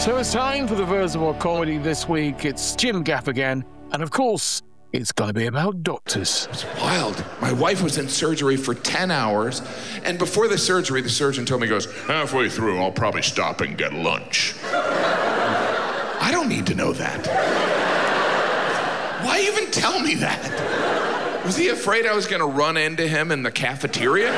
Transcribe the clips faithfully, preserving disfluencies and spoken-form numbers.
So it's time for the Versatile Comedy this week. It's Jim Gaffigan, and of course, it's going to be about doctors. It's wild. My wife was in surgery for ten hours, and before the surgery, the surgeon told me, he goes, halfway through, I'll probably stop and get lunch. I don't need to know that. Why even tell me that? Was he afraid I was going to run into him in the cafeteria?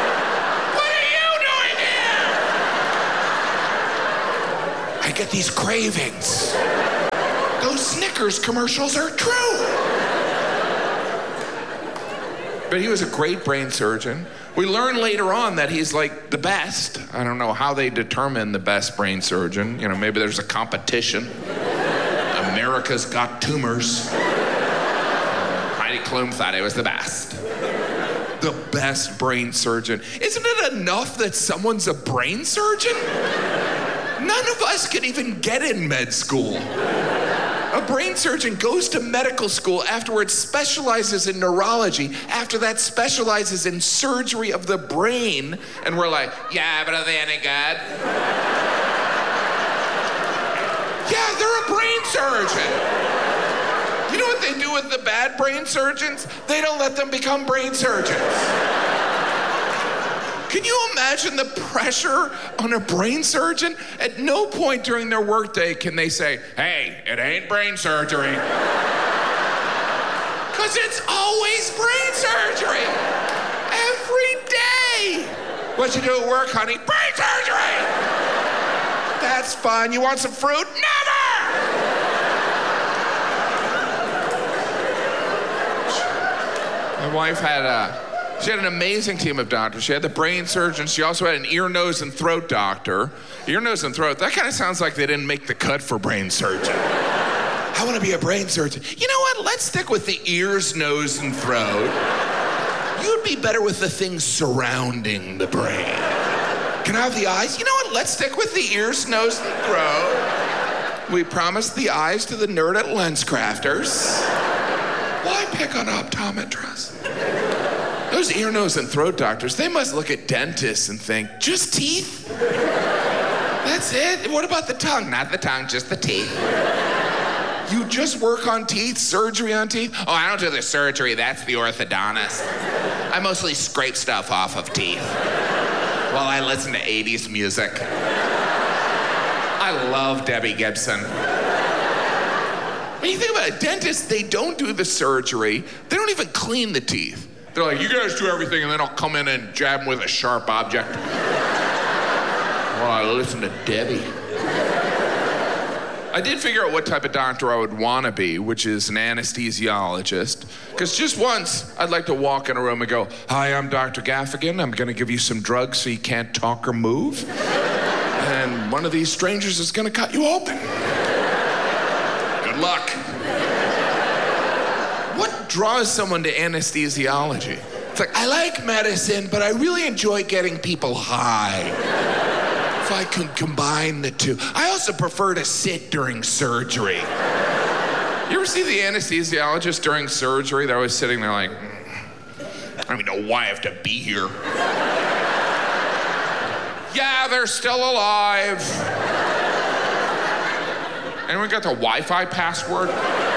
I get these cravings. Those Snickers commercials are true. But he was a great brain surgeon. We learn later on that he's like the best. I don't know how they determine the best brain surgeon. You know, maybe there's a competition. America's Got Tumors. Heidi Klum thought he was the best. The best brain surgeon. Isn't it enough that someone's a brain surgeon? None of us can even get in med school. A brain surgeon goes to medical school, afterwards specializes in neurology, after that specializes in surgery of the brain, and we're like, yeah, but are they any good? Yeah, they're a brain surgeon. You know what they do with the bad brain surgeons? They don't let them become brain surgeons. Can you imagine the pressure on a brain surgeon? At no point during their workday can they say, hey, it ain't brain surgery. Because it's always brain surgery. Every day. What you do at work, honey? Brain surgery. That's fun. You want some fruit? Never! My wife had a... She had an amazing team of doctors. She had the brain surgeon. She also had an ear, nose, and throat doctor. Ear, nose, and throat. That kind of sounds like they didn't make the cut for brain surgeon. I want to be a brain surgeon. You know what? Let's stick with the ears, nose, and throat. You'd be better with the things surrounding the brain. Can I have the eyes? You know what? Let's stick with the ears, nose, and throat. We promised the eyes to the nerd at LensCrafters. Why pick on optometrists? Those ear, nose, and throat doctors, they must look at dentists and think, just teeth? That's it? What about the tongue? Not the tongue, just the teeth. You just work on teeth, surgery on teeth? Oh, I don't do the surgery, that's the orthodontist. I mostly scrape stuff off of teeth while I listen to eighties music. I love Debbie Gibson. When you think about it, dentists, they don't do the surgery. They don't even clean the teeth. They're like, you guys do everything, and then I'll come in and jab them with a sharp object. Well, I listen to Debbie. I did figure out what type of doctor I would want to be, which is an anesthesiologist. Because just once, I'd like to walk in a room and go, hi, I'm Doctor Gaffigan. I'm going to give you some drugs so you can't talk or move. And one of these strangers is going to cut you open. Good luck. What draws someone to anesthesiology? It's like, I like medicine, but I really enjoy getting people high. If I could combine the two. I also prefer to sit during surgery. You ever see the anesthesiologist during surgery? They're always sitting there like, I don't even know why I have to be here. Yeah, they're still alive. Anyone got the Wi-Fi password?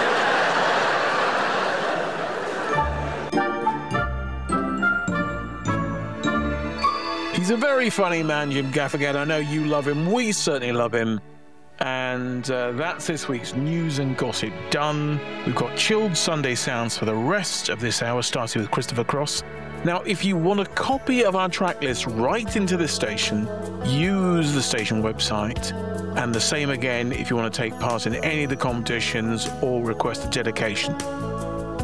He's a very funny man, Jim Gaffigan. I know you love him. We certainly love him. And uh, that's this week's news and gossip done. We've got chilled Sunday sounds for the rest of this hour, starting with Christopher Cross. Now, if you want a copy of our track list right into this station, use the station website. And the same again if you want to take part in any of the competitions or request a dedication.